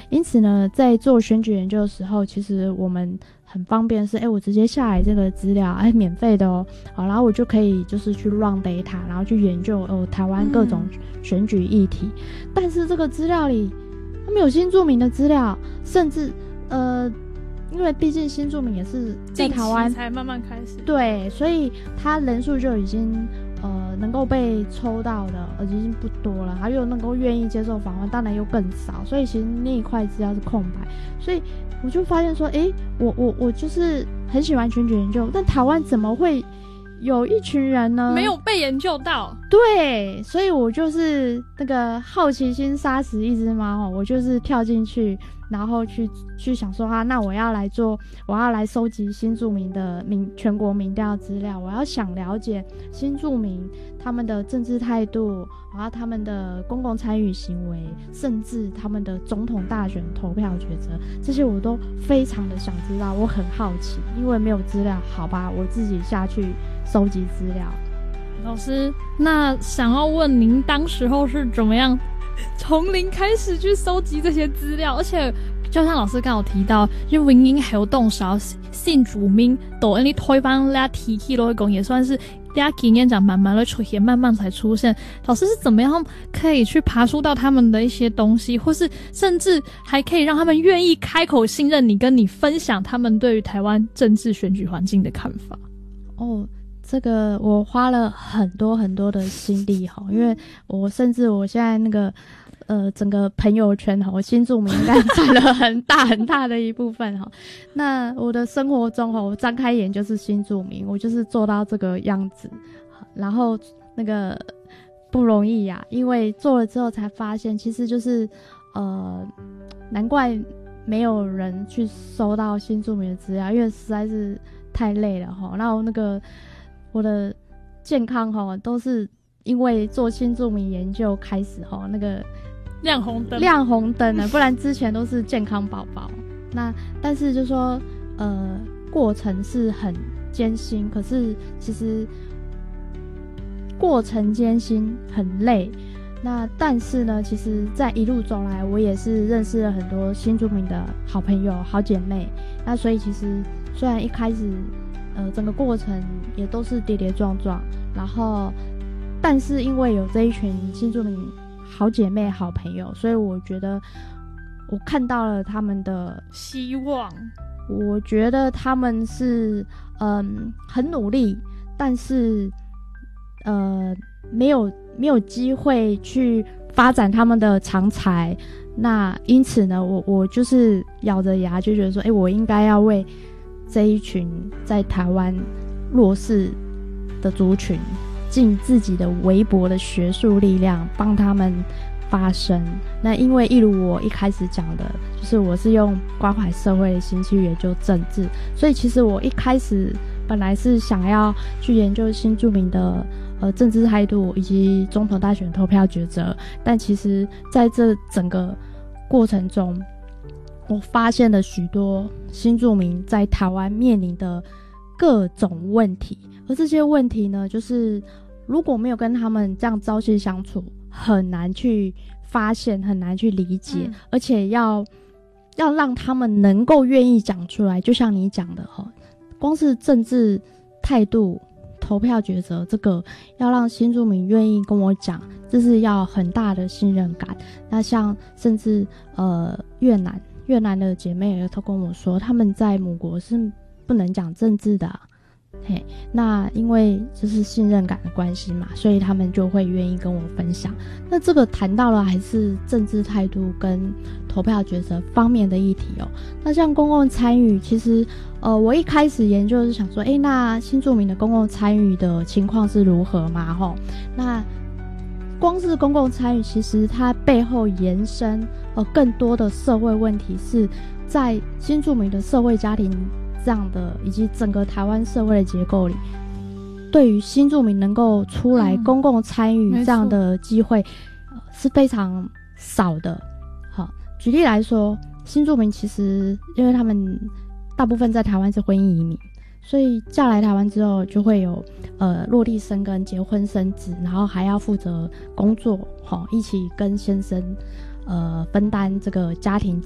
因此呢，在做选举研究的时候，其实我们很方便是，我直接下来这个资料，免费的哦，好，然后我就可以就是去 run data， 然后去研究台湾各种选举议题。但是这个资料里，他们有新住民的资料，甚至因为毕竟新住民也是在台湾才慢慢开始， 对，所以他人数就已经能够被抽到的已经不多了，还有能够愿意接受访问当然又更少，所以其实那一块资料是空白。所以我就发现说，我就是很喜欢选举研究，但台湾怎么会有一群人呢没有被研究到？ 对，所以我就是那个好奇心杀死一只猫，我就是跳进去，然后去想说那我要来收集新住民的全国民调资料，我要想了解新住民他们的政治态度，然后他们的公共参与行为，甚至他们的总统大选投票抉择，这些我都非常的想知道，我很好奇，因为没有资料，好吧，我自己下去收集资料。 老师，那想要问您当时候是怎么样从零开始去收集这些资料？而且就像老师刚好提到，就永遠係有動少新住民都你推翻大家提起來講，也算是大家經驗講慢慢的出現，慢慢才出現。老師是怎麼樣可以去爬梳到他們的一些東西，或是甚至還可以讓他們願意開口信任你，跟你分享他們對於台灣政治選舉環境的看法？ 这个我花了很多很多的心力因为我甚至我现在那个整个朋友圈新住民应该占了很大很大的一部分那我的生活中我张开眼就是新住民，我就是做到这个样子，然后那个不容易呀，因为做了之后才发现，其实就是难怪没有人去收到新住民的资料，因为实在是太累了然后那个我的健康都是因为做新住民研究开始那个亮红灯了，不然之前都是健康宝宝。那但是就说过程是很艰辛，可是其实过程艰辛很累。那但是呢，其实在一路走来，我也是认识了很多新住民的好朋友好姐妹。那所以其实虽然一开始整个过程也都是跌跌撞撞，然后但是因为有这一群新住民好姐妹好朋友，所以我觉得我看到了他们的希望。 我觉得他们是很努力，但是没有机会去发展他们的长才。那因此呢，我就是咬着牙就觉得说我应该要为这一群在台湾弱势的族群尽自己的微薄的学术力量，帮他们发声。那因为一如我一开始讲的，就是我是用关怀社会的心去研究政治，所以其实我一开始本来是想要去研究新住民的政治态度以及总统大选投票抉择，但其实在这整个过程中，我发现了许多新住民在台湾面临的各种问题，而这些问题呢，就是如果没有跟他们这样朝夕相处，很难去发现，很难去理解，而且要让他们能够愿意讲出来。就像你讲的光是政治态度投票抉择，这个要让新住民愿意跟我讲，这是要很大的信任感。那像甚至越南的姐妹都跟我说，他们在母国是不能讲政治的那因为就是信任感的关系嘛，所以他们就会愿意跟我分享。那这个谈到了还是政治态度跟投票抉择方面的议题那像公共参与，其实我一开始研究是想说那新住民的公共参与的情况是如何嘛那光是公共参与，其实它背后延伸更多的社会问题，是在新住民的社会家庭这样的以及整个台湾社会的结构里，对于新住民能够出来公共参与这样的机会是非常少的。举例来说，新住民其实因为他们大部分在台湾是婚姻移民，所以嫁来台湾之后就会有落地生根、结婚生子，然后还要负责工作一起跟先生分担这个家庭